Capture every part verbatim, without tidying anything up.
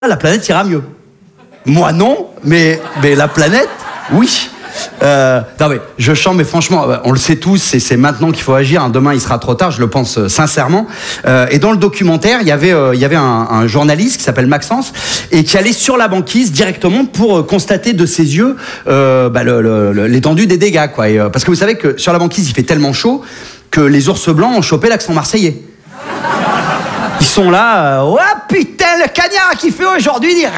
la planète ira mieux. Moi non, mais, mais la planète, oui. Euh, non mais je chante, mais franchement, on le sait tous, c'est, c'est maintenant qu'il faut agir. Hein. Demain, il sera trop tard, je le pense euh, sincèrement. Euh, et dans le documentaire, il y avait, euh, il y avait un, un journaliste qui s'appelle Maxence et qui allait sur la banquise directement pour euh, constater de ses yeux euh, bah, le, le, le, l'étendue des dégâts, quoi. Et, euh, parce que vous savez que sur la banquise, il fait tellement chaud que les ours blancs ont chopé l'accent marseillais. Ils sont là, euh, oh putain, le cagnard qui fait aujourd'hui, dit,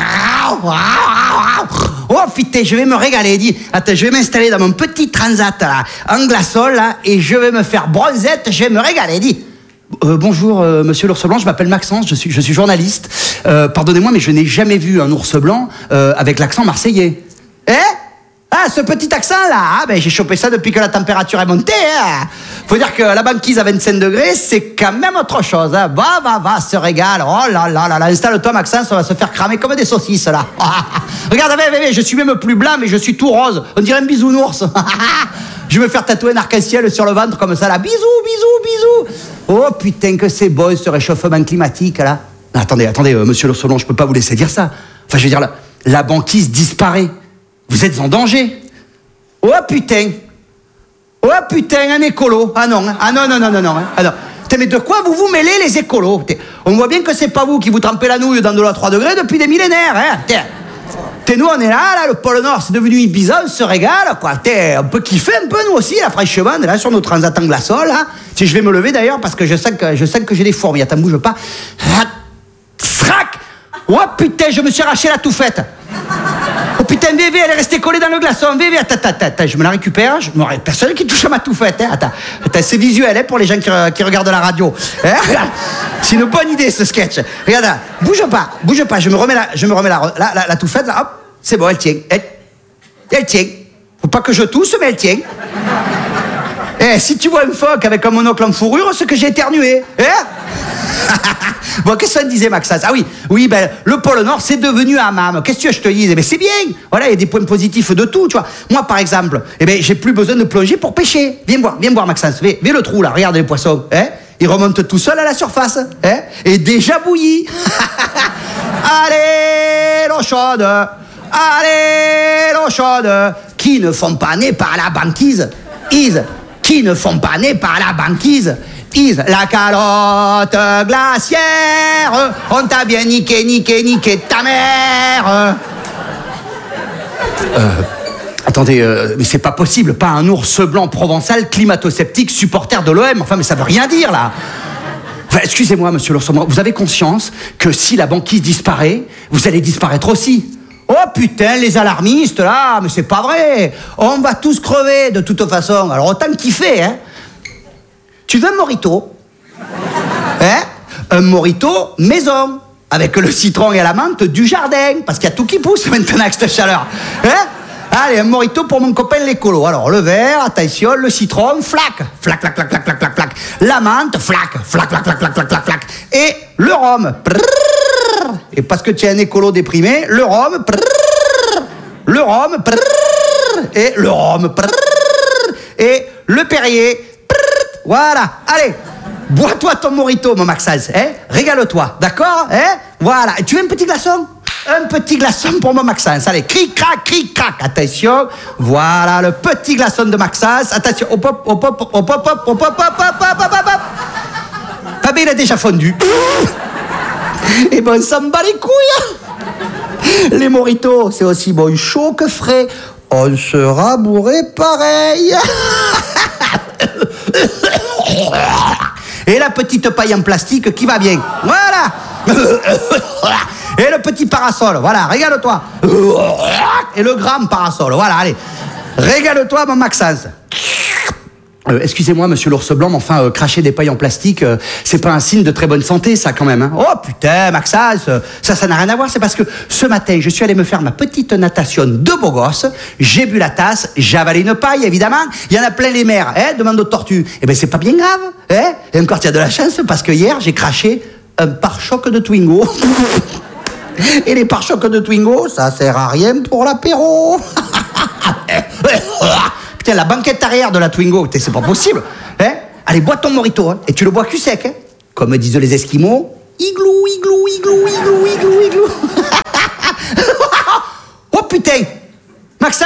oh putain, je vais me régaler, dit, attends, je vais m'installer dans mon petit transat là, en glaçon là, et je vais me faire bronzette, je vais me régaler, dit. Euh, bonjour, euh, monsieur l'ours blanc, je m'appelle Maxence, je suis, je suis journaliste. Euh, pardonnez-moi, mais je n'ai jamais vu un ours blanc euh, avec l'accent marseillais. Eh? Ah, ce petit accent là, ah, ben, j'ai chopé ça depuis que la température est montée. Hein. Faut dire que la banquise à vingt-cinq degrés, c'est quand même autre chose. Hein. Va, va, va, se régale. Oh là là là là, installe-toi Maxence, on va se faire cramer comme des saucisses là. Regarde, viens, viens, viens, je suis même plus blanc, mais je suis tout rose. On dirait un bisounours. Je vais me faire tatouer un arc-en-ciel sur le ventre comme ça là. Bisous, bisous, bisous. Oh putain que c'est beau ce réchauffement climatique là. Non, attendez, attendez, euh, monsieur l'ours blanc, je peux pas vous laisser dire ça. Enfin, je veux dire, la, la banquise disparaît. Vous êtes en danger. Oh putain. Oh putain, un écolo. Ah non, ah non, non, non, non, non. Ah non. Mais de quoi vous vous mêlez les écolos? On voit bien que c'est pas vous qui vous trempez la nouille dans de l'eau à trois degrés depuis des millénaires. Hein. T'es, nous on est là, là, le pôle Nord c'est devenu Ibiza, on se régale, quoi. T'es, on peut kiffer un peu nous aussi, là, fraîchement, on est là sur nos transats en glaçon, là. Si je vais me lever d'ailleurs parce que je sens que, je sens que j'ai des fourmis. Attends, bouge pas. Srac. Oh putain, je me suis arraché la touffette. Oh putain, V V, elle est restée collée dans le glaçon. V V, attends, attends, attends, je me la récupère. Je me... Personne qui touche à ma touffette. Hein. Attends, attends, c'est visuel hein, pour les gens qui, qui regardent la radio. Hein. C'est une bonne idée ce sketch. Regarde, là, bouge pas, bouge pas. Je me remets la, je me remets la, la, la, la touffette. Là, hop, c'est bon, elle tient. Elle, elle tient. Faut pas que je tousse, mais elle tient. Eh, si tu vois un phoque avec un monocle en fourrure, c'est que j'ai éternué. Hein. Bon, qu'est-ce que ça disait, Maxence? Ah oui, oui, ben, le pôle Nord, c'est devenu un hammam. Qu'est-ce que je te dis? Eh ben, c'est bien. Voilà, il y a des points positifs de tout, tu vois. Moi, par exemple, eh ben, j'ai plus besoin de plonger pour pêcher. Viens voir, viens voir, Maxence. Viens, viens le trou, là. Regarde les poissons. Hein? Ils remontent tout seuls à la surface. Hein? Et déjà bouillis. Allez, l'eau chaude. Allez, l'eau chaude. Qui ne font pas nez par la banquise? Is. Qui ne font pas nez par la banquise? Is la calotte glaciaire, on t'a bien niqué, niqué, niqué ta mère. Euh, attendez, euh, mais c'est pas possible, pas un ours blanc provençal, climato-sceptique, supporter de l'O M. Enfin, mais ça veut rien dire là. Enfin, excusez-moi, monsieur l'ours blanc, vous avez conscience que si la banquise disparaît, vous allez disparaître aussi? Oh putain, les alarmistes là, mais c'est pas vrai. On va tous crever de toute façon. Alors autant kiffer, hein. Tu veux un mojito? Hein? Un mojito maison, avec le citron et la menthe du jardin, parce qu'il y a tout qui pousse maintenant avec cette chaleur. Hein? Allez, un mojito pour mon copain l'écolo. Alors, le verre, attention, le citron, flac, flac, flac, flac, flac, flac, flac, flac. La menthe, flac, flac, flac, flac, flac, flac, flac, flac. Et le rhum. Prrrr. Et parce que tu es un écolo déprimé, le rhum, prrrr. Le rhum, prrrr. Et le rhum, prrrr. Et le Perrier. Voilà, allez, bois-toi ton mojito, mon Maxence, hein? Régale-toi, d'accord, hein? Voilà, et tu veux un petit glaçon? Un petit glaçon pour mon Maxence, allez, cric-crac, cric-crac, attention, voilà le petit glaçon de Maxence, attention, hop, hop, hop, hop, hop, hop, hop, hop, hop, hop, hop, hop, hop, hop. Ah ben, il a déjà fondu. Et ben, on s'en bat les couilles. Les mojitos, c'est aussi bon chaud que frais. On sera bourré pareil. Et la petite paille en plastique qui va bien. Voilà. Et le petit parasol. Voilà, régale-toi. Et le grand parasol. Voilà, allez. Régale-toi, mon Maxence. Euh, excusez-moi, monsieur l'ours blanc, mais enfin, euh, cracher des pailles en plastique, euh, c'est pas un signe de très bonne santé, ça, quand même. Hein. Oh, putain, Maxence, euh, ça, ça n'a rien à voir. C'est parce que ce matin, je suis allé me faire ma petite natation de beau gosse, j'ai bu la tasse, j'ai avalé une paille, évidemment. Il y en a plein les mers, hein, demande aux tortues. Eh ben, c'est pas bien grave, hein. Et encore, tu as de la chance, parce que hier, j'ai craché un pare-choc de Twingo. Et les pare-chocs de Twingo, ça sert à rien pour l'apéro. Putain, la banquette arrière de la Twingo, c'est pas possible. Hein? Allez, bois ton mojito, hein, et tu le bois cul sec. Hein? Comme disent les Esquimaux, igloo, igloo, igloo, igloo, igloo, igloo.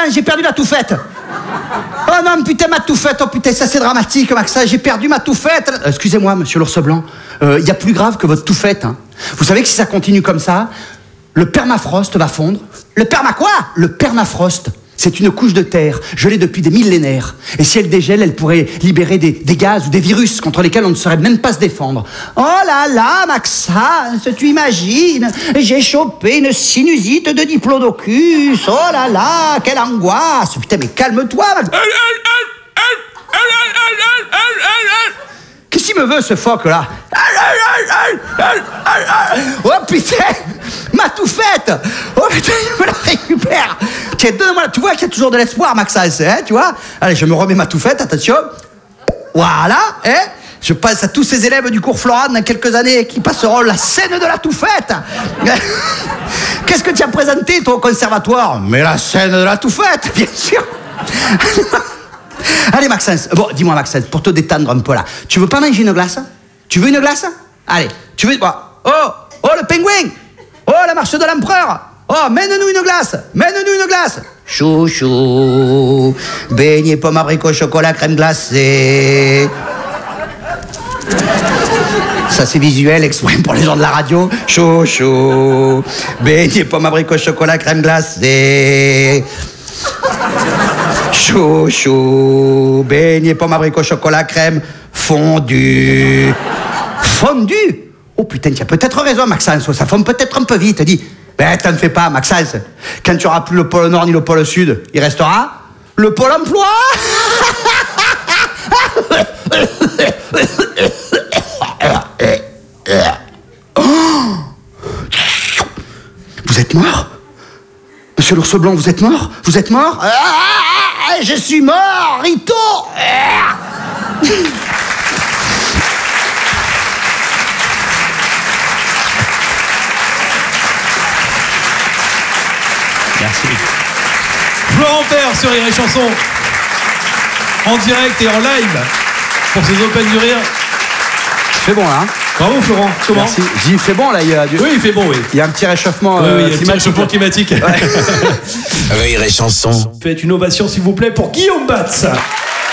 Maxence, j'ai perdu la touffette. Oh non, putain, ma touffette, oh putain, ça c'est dramatique, Maxence, j'ai perdu ma touffette. Euh, excusez-moi, monsieur l'ours blanc, il euh, y a plus grave que votre touffette. Hein. Vous savez que si ça continue comme ça, le permafrost va fondre. Le perma quoi? Le permafrost. C'est une couche de terre, gelée depuis des millénaires. Et si elle dégèle, elle pourrait libérer des, des gaz ou des virus contre lesquels on ne saurait même pas se défendre. Oh là là, Maxence, tu imagines? J'ai chopé une sinusite de diplodocus. Oh là là, quelle angoisse. Putain, mais calme-toi, Max. Qu'est-ce qu'il me veut, ce phoque-là? Oh putain, ma touffette. Oh putain, je me la récupère. Tiens, donne-moi la... Tu vois qu'il y a toujours de l'espoir, Maxence, hein, tu vois? Allez, je me remets ma touffette, attention. Voilà, hein. Je passe à tous ces élèves du cours Florent dans quelques années qui passeront la scène de la touffette. Qu'est-ce que tu as présenté, toi, au conservatoire? Mais la scène de la touffette, bien sûr. Allez, Maxence, bon, dis-moi, Maxence, pour te détendre un peu là, tu veux pas manger une glace? Tu veux une glace? Allez, tu veux... Oh, oh, le pingouin. Oh, la marche de l'empereur. Oh, mène-nous une glace. Mène-nous une glace. Chouchou, beignet, pomme, abricot, chocolat, crème glacée. Ça, c'est visuel, exprès pour les gens de la radio. Chouchou, beignet, pomme, abricot, chocolat, crème glacée. Chouchou, beignet, pomme, abricot, chocolat, crème, fondu. Fondu? Oh putain, tu as peut-être raison, Maxence, ça fonde peut-être un peu vite, dis. Ben, t'en fais pas, Maxence. Quand tu n'auras plus le pôle Nord ni le pôle Sud, il restera le pôle emploi. Vous êtes mort? Monsieur l'ours blanc, vous êtes mort? Vous êtes mort? Ah, je suis mort, Rito. Merci. Florent Père sur Rire et Chanson, en direct et en live pour ces Open du Rire. C'est bon là. Hein. Bravo Florent. Comment? Merci. J'ai dit, il fait bon là. Il y a du... Oui, il fait bon, oui. Il y a un petit réchauffement, oui, euh, oui, il y a un petit réchauffement climatique. Ouais. Rire et Chanson. Faites une ovation s'il vous plaît pour Guillaume Batz.